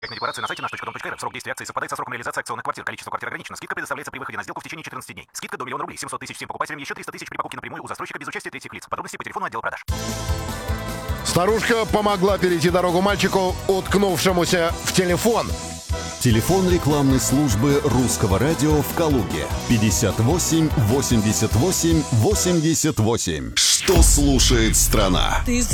На декларацию на сайте наш.дом.рф. Срок действия акции совпадает со сроком реализации акционных квартир. Количество квартир ограничено. Скидка предоставляется при выходе на сделку в течение 14 дней. Скидка до 1 000 000 рублей. 700 тысяч всем покупателям, еще 300 тысяч при покупке напрямую у застройщика без участия третьих лиц. Подробности по телефону отдела продаж. Старушка помогла перейти дорогу мальчику, уткнувшемуся в телефон. Телефон рекламной службы Русского радио в Калуге 58 88 88. Что слушает страна?